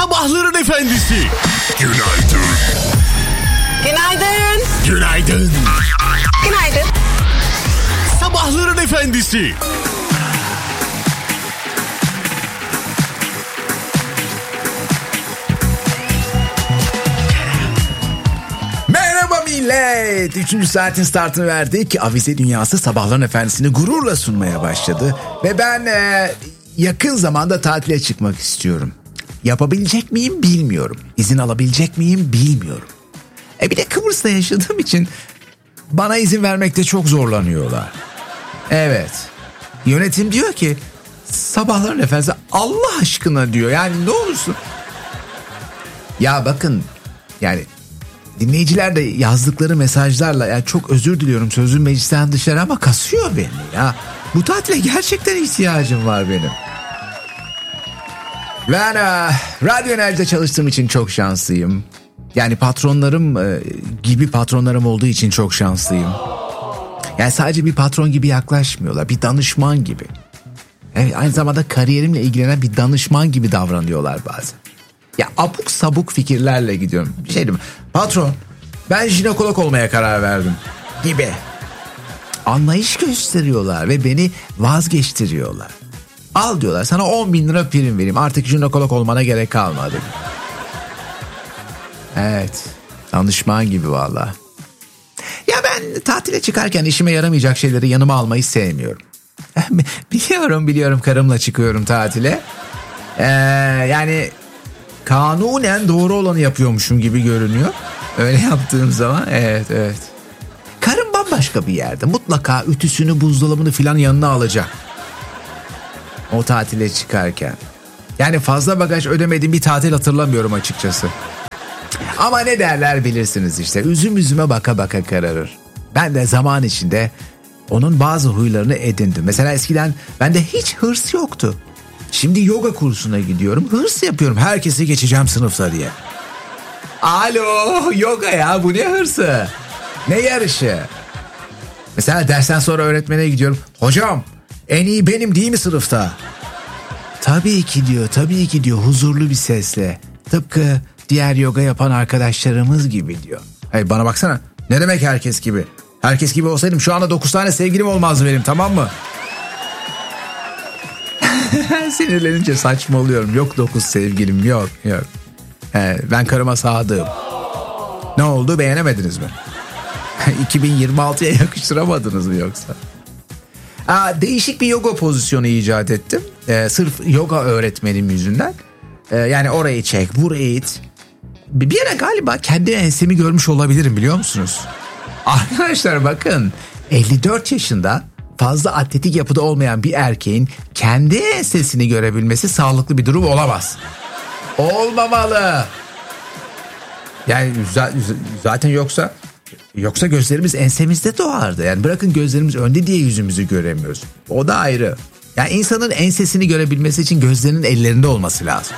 Sabahların efendisi. Günaydın. Günaydın. Günaydın. Günaydın. Sabahların efendisi. Merhaba millet. 3. saatin startını verdik. Avize Dünyası Sabahların Efendisi'ni gururla sunmaya başladı. Ve ben yakın zamanda tatile çıkmak istiyorum. Yapabilecek miyim bilmiyorum. İzin alabilecek miyim bilmiyorum. Bir de Kıbrıs'ta yaşadığım için bana izin vermekte çok zorlanıyorlar. Evet. Yönetim diyor ki Sabahların Efendisi Allah aşkına diyor. Yani ne olursun. Ya bakın yani dinleyiciler de yazdıkları mesajlarla ya çok özür diliyorum sözüm meclisten dışarı ama kasıyor beni ya. Bu tatile gerçekten ihtiyacım var benim. Ben Radyo Enerji'de çalıştığım için çok şanslıyım. Yani patronlarım gibi patronlarım olduğu için çok şanslıyım. Yani sadece bir patron gibi yaklaşmıyorlar. Bir danışman gibi. Evet, aynı zamanda kariyerimle ilgilenen bir danışman gibi davranıyorlar bazen. Ya abuk sabuk fikirlerle gidiyorum. Bir şey diyeyim. Patron ben jinekolog olmaya karar verdim gibi. Anlayış gösteriyorlar ve beni vazgeçtiriyorlar. Al diyorlar sana 10.000 lira prim vereyim artık jinekolog olmana gerek kalmadı. Evet danışman gibi valla. Ya ben tatile çıkarken işime yaramayacak şeyleri yanıma almayı sevmiyorum. Biliyorum karımla çıkıyorum tatile. Yani kanunen doğru olanı yapıyormuşum gibi görünüyor. Öyle yaptığım zaman evet. Karım bambaşka bir yerde. Mutlaka ütüsünü buzdolabını filan yanına alacak. O tatile çıkarken. Yani fazla bagaj ödemediğim bir tatil hatırlamıyorum açıkçası. Ama ne derler bilirsiniz işte. Üzüm üzüme baka baka kararır. Ben de zaman içinde onun bazı huylarını edindim. Mesela eskiden bende hiç hırs yoktu. Şimdi yoga kursuna gidiyorum. Hırs yapıyorum. Herkesi geçeceğim sınıfta diye. Alo yoga ya bu ne hırsı? Ne yarışı? Mesela dersten sonra öğretmene gidiyorum. Hocam en iyi benim değil mi sınıfta? Tabii ki diyor huzurlu bir sesle. Tıpkı diğer yoga yapan arkadaşlarımız gibi diyor. Hey bana baksana ne demek herkes gibi? Herkes gibi olsaydım şu anda 9 tane sevgilim olmazdı benim tamam mı? Sinirlenince saçmalıyorum. Yok 9 sevgilim yok. Ben karıma sadığım. Ne oldu beğenemediniz mi? 2026'ya yakıştıramadınız mı yoksa? Değişik bir yoga pozisyonu icat ettim. Sırf yoga öğretmenim yüzünden. Yani orayı çek burayı it. Bir ara galiba kendi ensemi görmüş olabilirim biliyor musunuz? Arkadaşlar bakın 54 yaşında fazla atletik yapıda olmayan bir erkeğin kendi ensesini görebilmesi sağlıklı bir durum olamaz. Olmamalı. Yani zaten yoksa gözlerimiz ensemizde doğardı. Yani bırakın gözlerimiz önde diye yüzümüzü göremiyoruz. O da ayrı. Yani insanın ensesini görebilmesi için gözlerinin ellerinde olması lazım.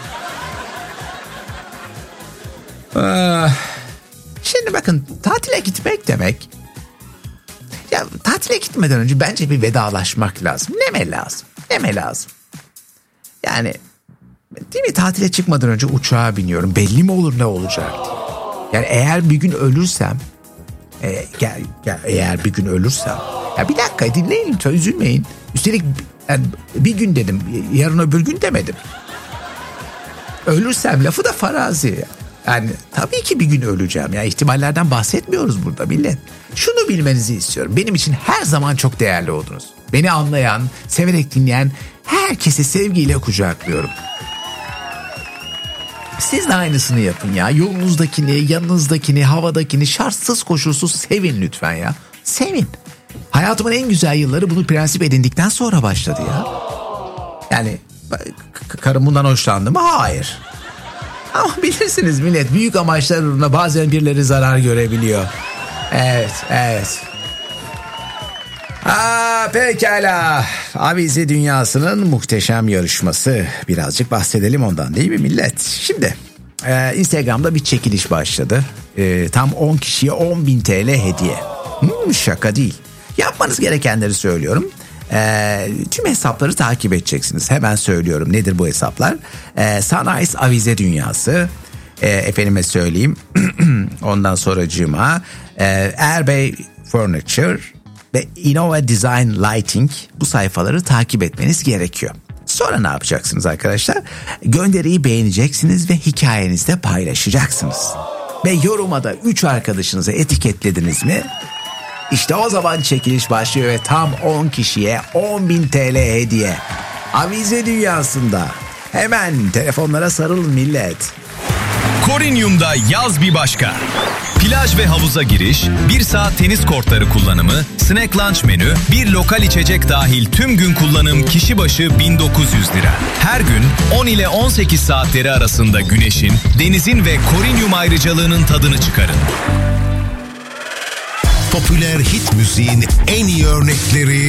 Şimdi bakın tatile gitmek demek. Ya tatile gitmeden önce bence bir vedalaşmak lazım. Neme lazım. Yani değil mi tatile çıkmadan önce uçağa biniyorum. Belli mi olur ne olacak diye. Yani eğer bir gün ölürsem eğer bir gün ölürsem ya bir dakika dinleyin lütfen üzülmeyin. Üstelik yani bir gün dedim yarın öbür gün demedim. Ölürsem lafı da farazi. Yani tabii ki bir gün öleceğim. Ya ihtimallerden bahsetmiyoruz burada millet. Şunu bilmenizi istiyorum. Benim için her zaman çok değerli oldunuz. Beni anlayan, severek dinleyen herkesi sevgiyle kucaklıyorum. Siz de aynısını yapın ya. Yolunuzdakini, yanınızdakini, havadakini şartsız koşulsuz sevin lütfen ya. Sevin. Hayatımın en güzel yılları bunu prensip edindikten sonra başladı ya. Yani karım bundan hoşlandı mı? Hayır. Ama bilirsiniz millet büyük amaçlar uğruna bazen birileri zarar görebiliyor. Evet. Pekala. Avize Dünyası'nın muhteşem yarışması. Birazcık bahsedelim ondan değil mi millet? Şimdi Instagram'da bir çekiliş başladı. Tam 10 kişiye 10.000 TL hediye. Şaka değil. Yapmanız gerekenleri söylüyorum. Tüm hesapları takip edeceksiniz. Hemen söylüyorum nedir bu hesaplar? Sunrise Avize Dünyası, efendime söyleyeyim ondan sonracığıma Erbey Furniture ve Innova Design Lighting, bu sayfaları takip etmeniz gerekiyor. Sonra ne yapacaksınız arkadaşlar? Gönderiyi beğeneceksiniz ve hikayenizde paylaşacaksınız. Ve yoruma da 3 arkadaşınızı etiketlediniz mi? İşte o zaman çekiliş başlıyor ve tam 10 kişiye 10.000 TL hediye. Avize Dünyası'nda. Hemen telefonlara sarılın millet. Corinium'da yaz bir başka. Plaj ve havuza giriş, 1 saat tenis kortları kullanımı, snack lunch menü, bir lokal içecek dahil tüm gün kullanım kişi başı 1900 lira. Her gün 10 ile 18 saatleri arasında güneşin, denizin ve Corinium ayrıcalığının tadını çıkarın. Popüler hit müziğin en iyi örnekleri